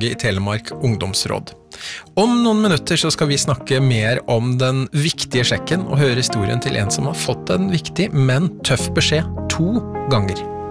i Telemark ungdomsråd. Om noen minutter så skal vi snakke mer om den viktige sjekken og høre historien til en som har fått en viktig, men tøff beskjed 2 ganger.